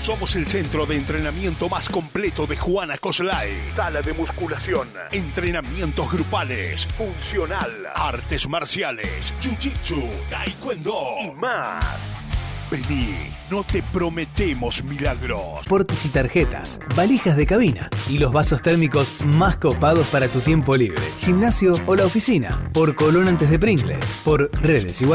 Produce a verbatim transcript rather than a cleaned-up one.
Somos el centro de entrenamiento más completo de Juana Coslay. Sala de musculación, entrenamientos grupales, funcional, artes marciales, jiu-jitsu, taekwondo y más. Vení, no te prometemos milagros. Portes y tarjetas, valijas de cabina y los vasos térmicos más copados para tu tiempo libre, gimnasio o la oficina. Por Colón antes de Pringles, por redes igual.